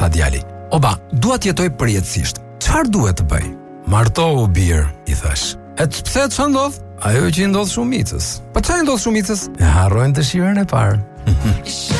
tha djali. Oba, dua të jetoj përjetësisht. Çfarë duhet të bëj? Martohu bir, i thash. E pse ç'o ndodh? Ajo që i ndodh shumicës. Po çfarë ndodh shumicës? E harrojnë dëshirën e parë.